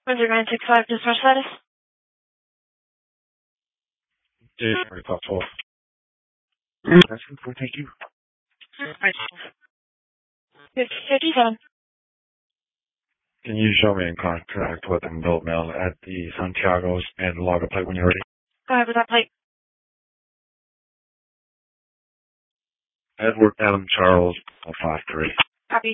Windsor 965, dispatch status. Already clock 12. That's good, thank you. Alright. 57. Can you show me in contact with an adult male at the Santiago's and log a plate when you're ready? Go ahead with that plate. Edward Adam Charles 53.